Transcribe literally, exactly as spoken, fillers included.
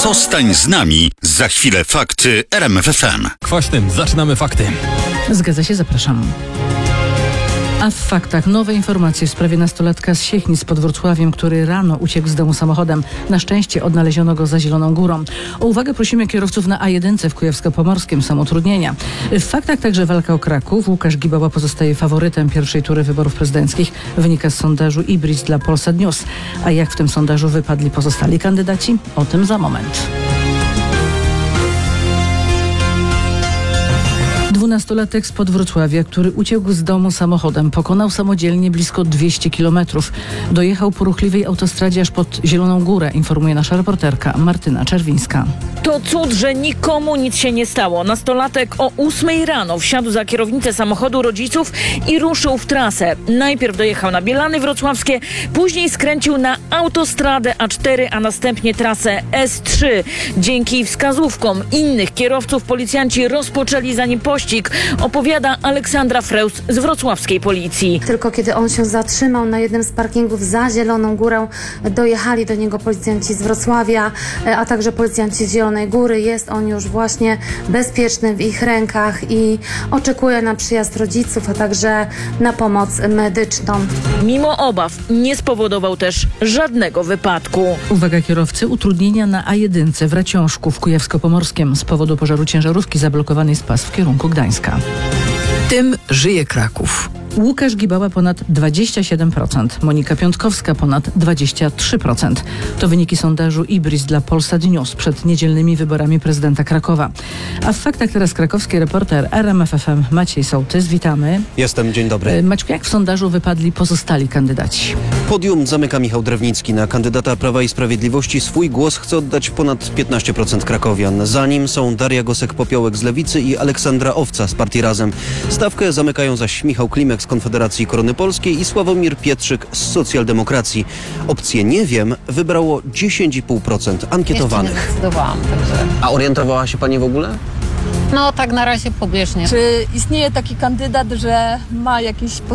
Zostań z nami. Za chwilę fakty R M F F M. Kwaśnym zaczynamy fakty. Zgadza się, zapraszam. A w faktach nowe informacje w sprawie nastolatka z Siechnic pod Wrocławiem, który rano uciekł z domu samochodem. Na szczęście odnaleziono go za Zieloną Górą. O uwagę prosimy kierowców na A jeden w Kujawsko-Pomorskim. Są utrudnienia. W faktach także walka o Kraków. Łukasz Gibała pozostaje faworytem pierwszej tury wyborów prezydenckich. Wynika z sondażu Ibris dla Polsat News. A jak w tym sondażu wypadli pozostali kandydaci? O tym za moment. Dwunastolatek spod Wrocławia, który uciekł z domu samochodem, pokonał samodzielnie blisko dwieście kilometrów. Dojechał po ruchliwej autostradzie aż pod Zieloną Górę, informuje nasza reporterka Martyna Czerwińska. To cud, że nikomu nic się nie stało. Nastolatek o ósmej rano wsiadł za kierownicę samochodu rodziców i ruszył w trasę. Najpierw dojechał na Bielany Wrocławskie, później skręcił na autostradę A cztery, a następnie trasę S trzy. Dzięki wskazówkom innych kierowców policjanci rozpoczęli za nim pościg, opowiada Aleksandra Freus z wrocławskiej policji. Tylko kiedy on się zatrzymał na jednym z parkingów za Zieloną Górą, dojechali do niego policjanci z Wrocławia, a także policjanci z Zielonej Góry. Jest on już właśnie bezpieczny w ich rękach i oczekuje na przyjazd rodziców, a także na pomoc medyczną. Mimo obaw nie spowodował też żadnego wypadku. Uwaga kierowcy, utrudnienia na A jeden w Raciążku w Kujawsko-Pomorskim. Z powodu pożaru ciężarówki zablokowany jest pas w kierunku Gdańska. Tym żyje Kraków. Łukasz Gibała ponad dwadzieścia siedem procent, Monika Piątkowska ponad dwadzieścia trzy procent. To wyniki sondażu Ibris dla Polsat News przed niedzielnymi wyborami prezydenta Krakowa. A w faktach teraz krakowski reporter R M F F M Maciej Sołtys. Witamy. Jestem, dzień dobry. Maćku, jak w sondażu wypadli pozostali kandydaci? Podium zamyka Michał Drewnicki. Na kandydata Prawa i Sprawiedliwości swój głos chce oddać ponad piętnaście procent krakowian. Za nim są Daria Gosek-Popiołek z Lewicy i Aleksandra Owca z Partii Razem. Stawkę zamykają zaś Michał Klimek z Konfederacji Korony Polskiej i Sławomir Pietrzyk z Socjaldemokracji. Opcję nie wiem wybrało dziesięć i pół procent ankietowanych. Jeszcze nie zdecydowałam, także... A orientowała się pani w ogóle? No tak na razie pobieżnie. Czy istnieje taki kandydat, że ma jakieś